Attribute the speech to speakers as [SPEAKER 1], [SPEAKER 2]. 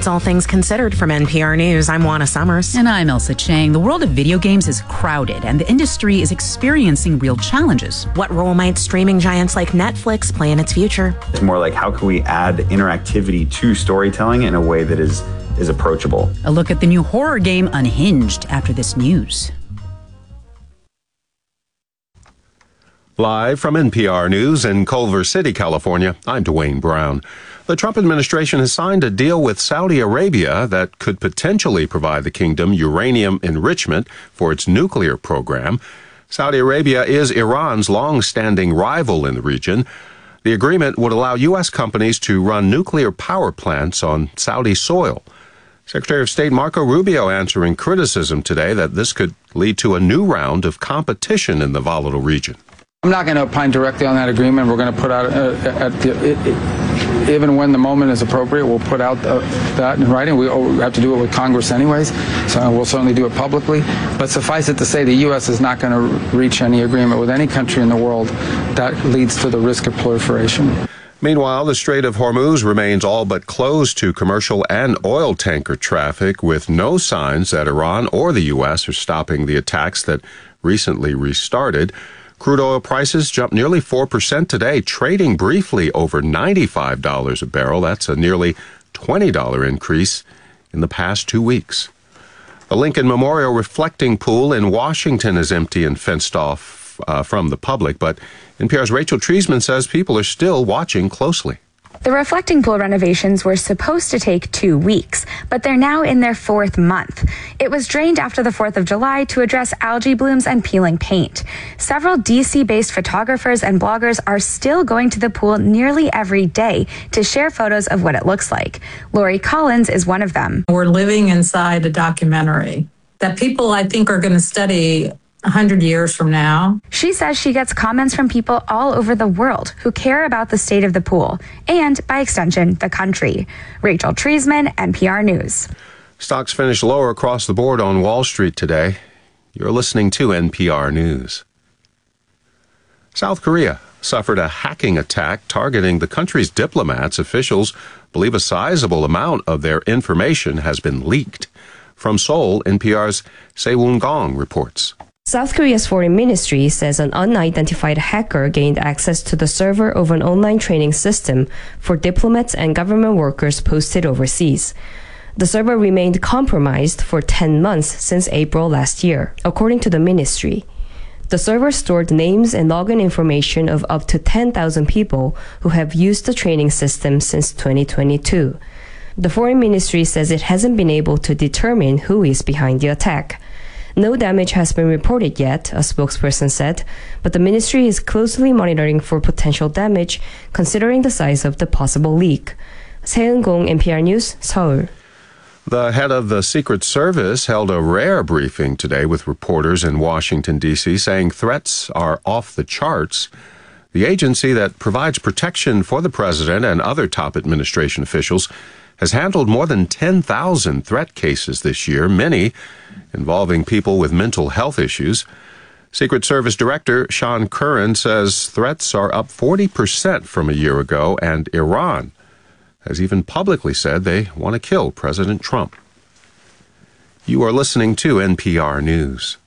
[SPEAKER 1] It's All Things Considered from NPR News. I'm Juana Summers.
[SPEAKER 2] And I'm Elsa Chang. The world of video games is crowded, and the industry is experiencing real challenges.
[SPEAKER 1] What role might streaming giants like Netflix play in its future?
[SPEAKER 3] It's more like, how can we add interactivity to storytelling in a way that is approachable?
[SPEAKER 2] A look at the new horror game Unhinged after this news.
[SPEAKER 4] Live from NPR News in Culver City, California, I'm Dwayne Brown. The Trump administration has signed a deal with Saudi Arabia that could potentially provide the kingdom uranium enrichment for its nuclear program. Saudi Arabia is Iran's long-standing rival in the region. The agreement would allow U.S. companies to run nuclear power plants on Saudi soil. Secretary of State Marco Rubio answering criticism today that this could lead to a new round of competition in the volatile region.
[SPEAKER 5] I'm not going to opine directly on that agreement. We're going to put out, even when the moment is appropriate, we'll put out that in writing. We have to do it with Congress anyways, so we'll certainly do it publicly. But suffice it to say, the U.S. is not going to reach any agreement with any country in the world that leads to the risk of proliferation.
[SPEAKER 4] Meanwhile, the Strait of Hormuz remains all but closed to commercial and oil tanker traffic, with no signs that Iran or the U.S. are stopping the attacks that recently restarted. Crude oil prices jumped nearly 4% today, trading briefly over $95 a barrel. That's a nearly $20 increase in the past 2 weeks. The Lincoln Memorial Reflecting Pool in Washington is empty and fenced off from the public, but NPR's Rachel Treisman says people are still watching closely.
[SPEAKER 6] The reflecting pool renovations were supposed to take 2 weeks, but they're now in their 4th month. It was drained after the 4th of July to address algae blooms and peeling paint. Several DC-based photographers and bloggers are still going to the pool nearly every day to share photos of what it looks like. Lori Collins is one of them.
[SPEAKER 7] We're living inside a documentary that people, I think, are going to study 100 years from now.
[SPEAKER 6] She says she gets comments from people all over the world who care about the state of the pool and, by extension, the country. Rachel Treisman, NPR News.
[SPEAKER 4] Stocks finished lower across the board on Wall Street today. You're listening to NPR News. South Korea suffered a hacking attack targeting the country's diplomats. Officials believe a sizable amount of their information has been leaked. From Seoul, NPR's Se-woon Gong reports.
[SPEAKER 8] South Korea's foreign ministry says an unidentified hacker gained access to the server of an online training system for diplomats and government workers posted overseas. The server remained compromised for 10 months since April last year, according to the ministry. The server stored names and login information of up to 10,000 people who have used the training system since 2022. The foreign ministry says it hasn't been able to determine who is behind the attack. No damage has been reported yet, a spokesperson said, but the ministry is closely monitoring for potential damage, considering the size of the possible leak. Se-woon Gong, NPR News, Seoul.
[SPEAKER 4] The head of the Secret Service held a rare briefing today with reporters in Washington, D.C., saying threats are off the charts. The agency that provides protection for the president and other top administration officials has handled more than 10,000 threat cases this year, many involving people with mental health issues. Secret Service Director Sean Curran says threats are up 40% from a year ago, and Iran has even publicly said they want to kill President Trump. You are listening to NPR News.